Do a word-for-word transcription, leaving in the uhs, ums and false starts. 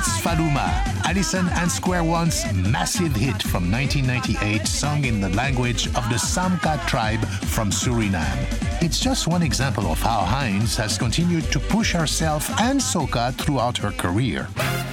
That's Faluma, Alison and Square One's massive hit from nineteen ninety-eight, sung in the language of the Samka tribe from Suriname. It's just one example of how Heinz has continued to push herself and soca throughout her career.